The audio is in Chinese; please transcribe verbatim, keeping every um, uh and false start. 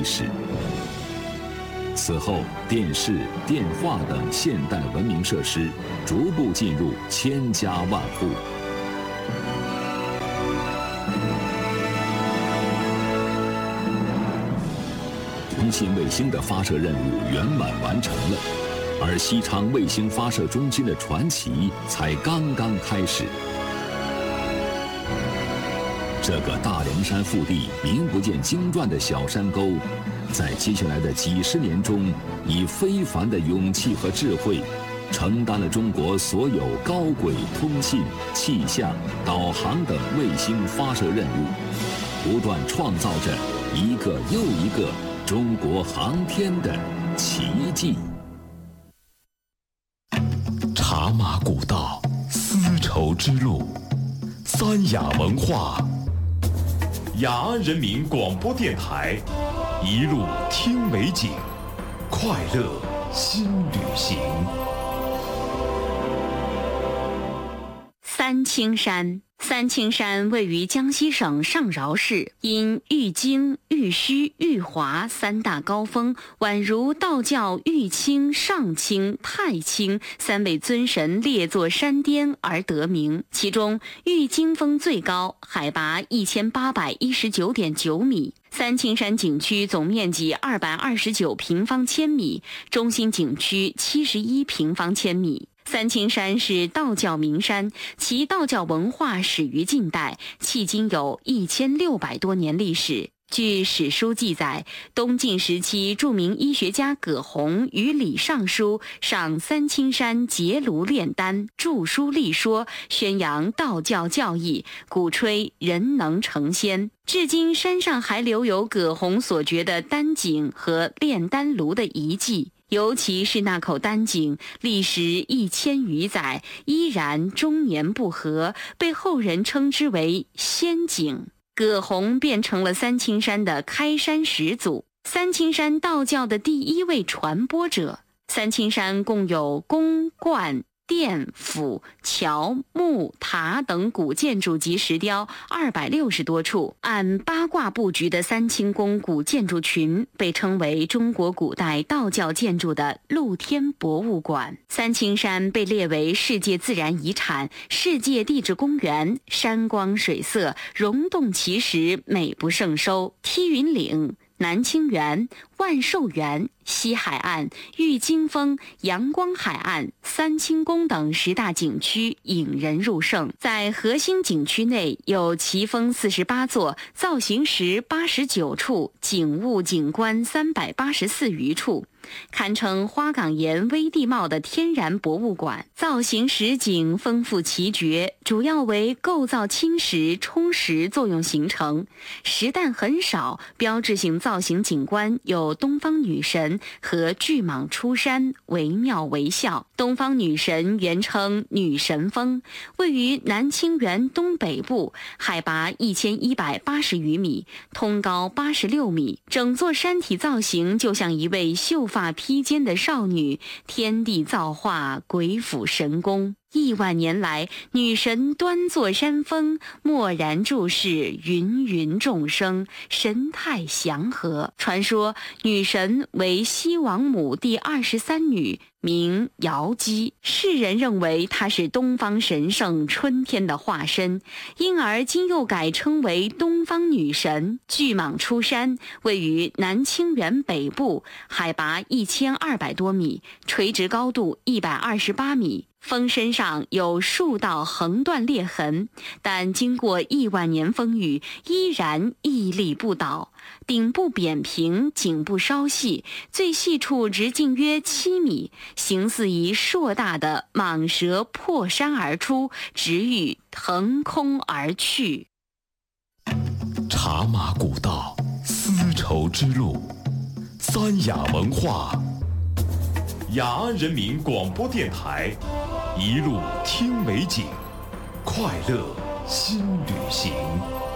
史。此后，电视、电话等现代文明设施逐步进入千家万户。通信卫星的发射任务圆满完成了，而西昌卫星发射中心的传奇才刚刚开始。这个大凉山腹地名不见经传的小山沟，在接下来的几十年中，以非凡的勇气和智慧，承担了中国所有高轨通信、气象、导航等卫星发射任务，不断创造着一个又一个中国航天的奇迹。 茶马古道，丝绸之路，三雅文化。雅安人民广播电台，一路听美景，快乐新旅行。 三清山。三清山位于江西省上饶市，因玉京、玉虚、玉华三大高峰，宛如道教玉清、上清、太清三位尊神列坐山巅而得名。其中玉京峰最高，海拔一千八百一十九点九米。三清山景区总面积二百二十九平方千米，中心景区七十一平方千米。三清山是道教名山，其道教文化始于近代，迄今有一千六百多年历史。据史书记载，东晋时期著名医学家葛洪与李尚书上三清山结庐炼丹，著书立说，宣扬道教教义，鼓吹人能成仙。至今山上还留有葛洪所掘的丹井和炼丹炉的遗迹。尤其是那口丹井，历时一千余载，依然终年不合，被后人称之为仙井。葛洪便成了三清山的开山始祖，三清山道教的第一位传播者。三清山共有宫、观、殿、府、桥、墓、塔等古建筑及石雕二百六十多处，按八卦布局的三清宫古建筑群被称为中国古代道教建筑的露天博物馆。三清山被列为世界自然遗产、世界地质公园，山光水色，溶洞奇石，美不胜收。梯云岭、南清园、万寿园、西海岸、玉京峰、阳光海岸、三清宫等十大景区引人入胜。在核心景区内有奇峰四十八座，造型石八十九处，景物景观三百八十四余处，堪称花岗岩微地貌的天然博物馆。造型石景丰富奇绝，主要为构造侵蚀、冲蚀作用形成，石蛋很少。标志性造型景观有东方女神和巨蟒出山，惟妙惟肖。东方女神原称女神峰，位于南清园东北部，海拔一千一百八十余米，通高八十六米，整座山体造型就像一位秀发披肩的少女，天地造化，鬼斧神工。亿万年来，女神端坐山峰，默然注视芸芸众生，神态祥和。传说女神为西王母第二十三女，名瑶姬，世人认为她是东方神圣春天的化身，因而今又改称为东方女神。巨蟒出山位于南清园北部，海拔一千二百多米，垂直高度一百二十八米。峰身上有数道横断裂痕，但经过亿万年风雨，依然屹立不倒。顶部扁平，颈部稍细，最细处直径约七米，形似一硕大的蟒蛇破山而出，直欲腾空而去。 茶马古道，丝绸之路，三雅文化。雅安人民广播电台，一路听美景，快乐新旅行。